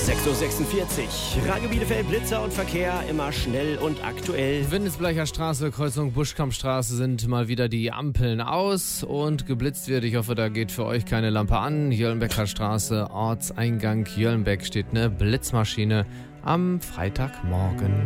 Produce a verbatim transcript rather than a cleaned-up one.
sechs Uhr sechsundvierzig. Radio Bielefeld, Blitzer und Verkehr, immer schnell und aktuell. Windesblecher Straße, Kreuzung Buschkampstraße sind mal wieder die Ampeln aus und geblitzt wird. Ich hoffe, da geht für euch keine Lampe an. Jöllenbecker Straße, Ortseingang Jöllenbeck steht eine Blitzmaschine am Freitagmorgen.